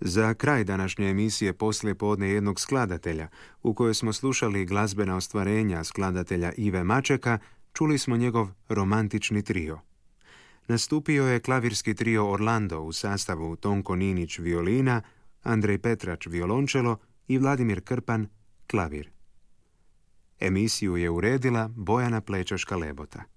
Za kraj današnje emisije Poslijepodne jednog skladatelja, u kojoj smo slušali glazbena ostvarenja skladatelja Ive Mačeka, čuli smo njegov romantični trio. Nastupio je klavirski trio Orlando u sastavu Tonko Ninić violina, Andrej Petrač violončelo i Vladimir Krpan klavir. Emisiju je uredila Bojana Plečaška-Lebota.